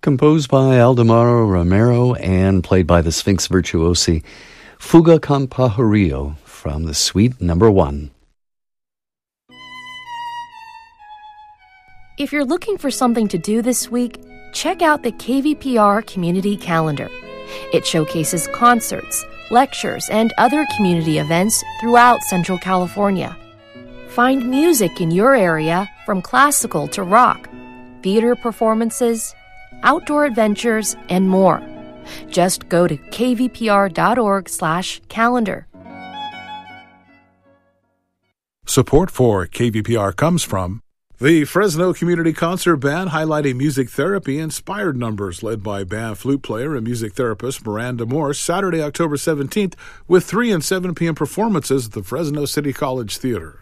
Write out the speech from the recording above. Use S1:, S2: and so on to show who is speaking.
S1: Composed by Aldemaro Romero and played by the Sphinx Virtuosi, Fuga con Pajarillo from the Suite No. 1.
S2: If you're looking for something to do this week, check out the KVPR Community Calendar. It showcases concerts, lectures, and other community events throughout Central California. Find music in your area from classical to rock, theater performances, outdoor adventures, and more. Just go to kvpr.org/calendar.
S3: Support for KVPR comes from the Fresno Community Concert Band, highlighting music therapy-inspired numbers led by band flute player and music therapist Miranda Morse, Saturday, October 17th, with 3 and 7 p.m. performances at the Fresno City College Theater.